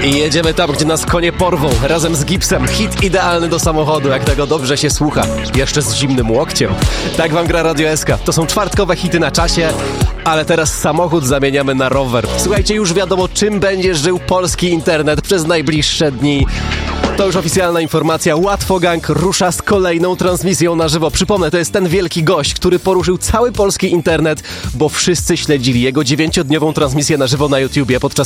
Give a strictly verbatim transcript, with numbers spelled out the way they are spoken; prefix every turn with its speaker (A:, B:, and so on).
A: I jedziemy tam, gdzie nas konie porwą, razem z Gipsem. Hit idealny do samochodu, jak tego dobrze się słucha. Jeszcze z zimnym łokciem. Tak wam gra Radio S K. To są czwartkowe hity na czasie, ale teraz samochód zamieniamy na rower. Słuchajcie, już wiadomo, czym będzie żył polski internet przez najbliższe dni. To już oficjalna informacja. Łatwogang rusza z kolejną transmisją na żywo. Przypomnę, to jest ten wielki gość, który poruszył cały polski internet, bo wszyscy śledzili jego dziewięciodniową transmisję na żywo na YouTubie podczas